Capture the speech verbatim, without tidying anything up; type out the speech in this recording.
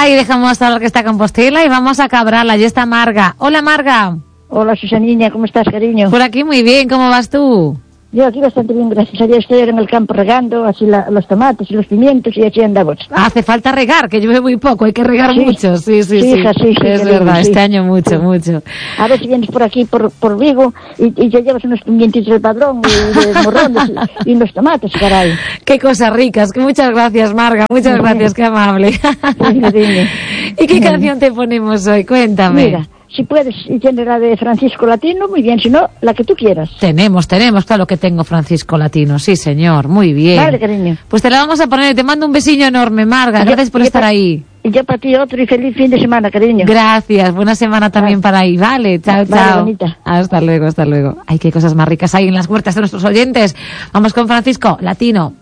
y dejamos a la Orquesta Compostela y vamos a Cabral. Allí está Marga. Hola, Marga. Hola, Susanina, ¿cómo estás, cariño? Por aquí muy bien, ¿cómo vas tú? Yo aquí bastante bien, gracias a Dios. Estoy en el campo regando así la, los tomates y los pimientos y así andamos. Hace falta regar, que llueve muy poco, hay que regar sí. mucho. Sí, sí, sí. Sí, hija, sí, sí es querido, verdad, sí. este año mucho, sí. mucho. A ver si vienes por aquí, por, por Vigo, y, y te llevas unos pimientos del padrón y de morrones y, y unos tomates, caray. Qué cosas ricas, que muchas gracias, Marga, muchas sí. gracias, qué amable. Sí, ¿Y qué canción te ponemos hoy? Cuéntame. Mira. Si puedes, y tienes la de Francisco Latino, muy bien, si no, la que tú quieras. Tenemos, tenemos, claro que tengo Francisco Latino, sí señor, muy bien. Vale, cariño. Pues te la vamos a poner, te mando un besillo enorme, Marga, gracias por estar ahí. Y yo para ti otro y feliz fin de semana, cariño. Gracias, buena semana también para ahí, vale, chao, vale, chao. Bonita. Hasta luego, hasta luego. Ay, qué cosas más ricas hay en las huertas de nuestros oyentes. Vamos con Francisco Latino.